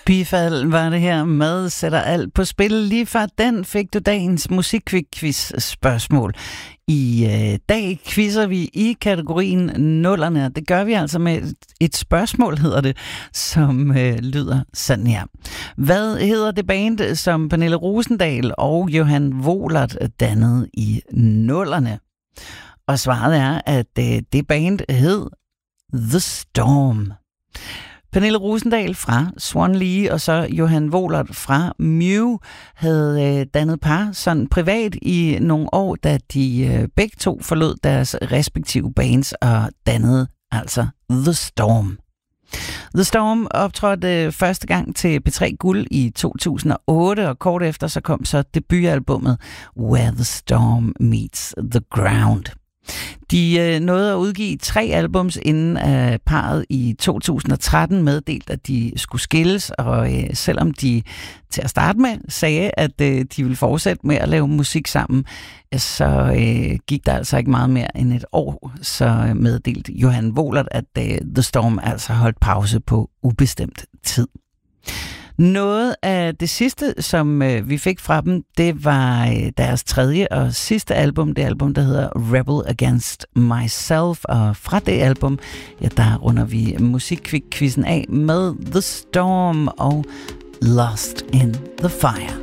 Bifald var det her med Sætter alt på spil. Lige fra den fik du dagens musikquiz-spørgsmål. I dag quizzer vi i kategorien nullerne. Det gør vi altså med et spørgsmål, hedder det, som lyder sådan her. Hvad hedder det band, som Pernille Rosendahl og Johan Wohlert dannede i nullerne? Og svaret er, at det band hed The Storm. Pernille Rosendahl fra Swan Lee og så Johan Wohlert fra Mew havde dannet par sådan privat i nogle år, da de begge to forlod deres respektive bands og dannede altså The Storm. The Storm optrådte første gang til P3 Guld i 2008, og kort efter så kom så debutalbummet Where the Storm Meets the Ground. De nåede at udgive 3 albums, inden parret i 2013 meddelte, at de skulle skilles, og selvom de til at starte med sagde, at de ville fortsætte med at lave musik sammen, så gik der altså ikke meget mere end et år, så meddelte Johan Wohlert, at The Storm altså holdt pause på ubestemt tid. Noget af det sidste, som vi fik fra dem, det var deres tredje og sidste album, det album, der hedder Rebel Against Myself, og fra det album, ja, der runder vi musikquizzen af med The Storm og Lost in the Fire.